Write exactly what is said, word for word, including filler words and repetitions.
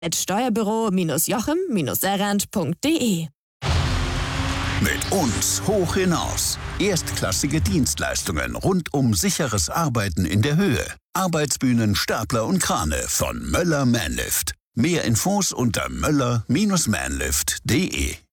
at steuerbüro-jochem-serrand punkt de. Mit uns hoch hinaus. Erstklassige Dienstleistungen rund um sicheres Arbeiten in der Höhe. Arbeitsbühnen, Stapler und Krane von Möller Manlift. Mehr Infos unter möller Bindestrich manlift punkt de.